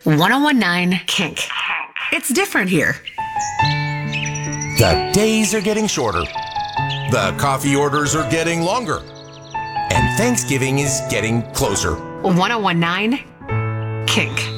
1019 Kink. It's different here. The days are getting shorter. The coffee orders are getting longer. And Thanksgiving is getting closer. 1019 Kink.